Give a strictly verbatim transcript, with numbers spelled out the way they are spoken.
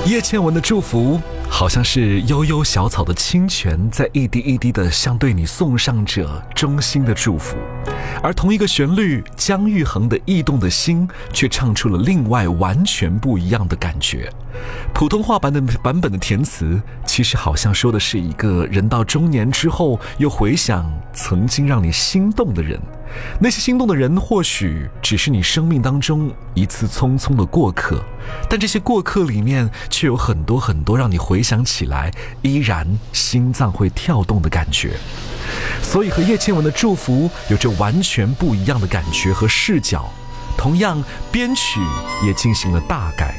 叶倩文的祝福好像是悠悠小草的清泉，在一滴一滴的向对你送上着衷心的祝福，而同一个旋律，姜育恒的异动的心却唱出了另外完全不一样的感觉。普通话版的版本的填词其实好像说的是一个人到中年之后又回想曾经让你心动的人，那些心动的人或许只是你生命当中一次匆匆的过客，但这些过客里面却有很多很多让你回想起来依然心脏会跳动的感觉。所以和叶倩文的祝福有着完全不一样的感觉和视角，同样编曲也进行了大改。